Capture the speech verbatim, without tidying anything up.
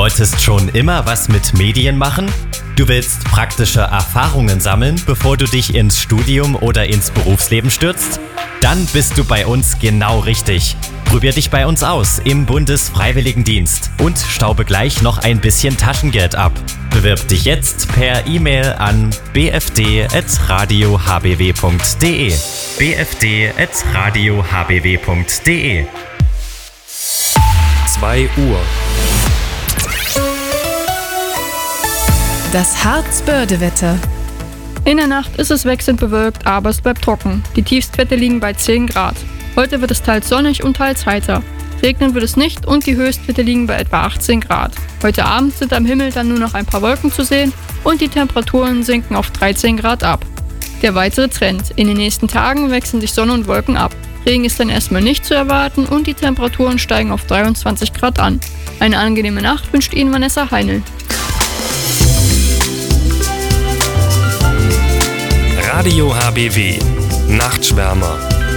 wolltest schon immer was mit Medien machen? Du willst praktische Erfahrungen sammeln, bevor du dich ins Studium oder ins Berufsleben stürzt? Dann bist du bei uns genau richtig. Probier dich bei uns aus im Bundesfreiwilligendienst und staube gleich noch ein bisschen Taschengeld ab. Bewirb dich jetzt per E-Mail an b f d at radio h b w punkt d e. b f d at radio h b w punkt d e. zwei Uhr. Das Harzbördewetter. In der Nacht ist es wechselnd bewölkt, aber es bleibt trocken. Die Tiefstwerte liegen bei zehn Grad. Heute wird es teils sonnig und teils heiter. Regnen wird es nicht und die Höchstwerte liegen bei etwa achtzehn Grad. Heute Abend sind am Himmel dann nur noch ein paar Wolken zu sehen und die Temperaturen sinken auf dreizehn Grad ab. Der weitere Trend: In den nächsten Tagen wechseln sich Sonne und Wolken ab. Regen ist dann erstmal nicht zu erwarten und die Temperaturen steigen auf dreiundzwanzig Grad an. Eine angenehme Nacht wünscht Ihnen Vanessa Heinl. Radio H B W. Nachtschwärmer.